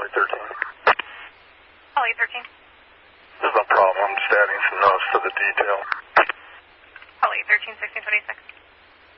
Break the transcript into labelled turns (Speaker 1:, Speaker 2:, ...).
Speaker 1: Holly 13.
Speaker 2: Holly 13.
Speaker 1: There's no problem. I'm just adding some notes to the detail.
Speaker 2: Holly 13, 1626.